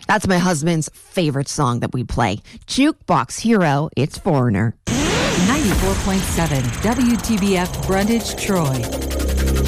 That's my husband's favorite song that we play. Jukebox Hero, it's Foreigner. 94.7 WTBF Brundage, Troy.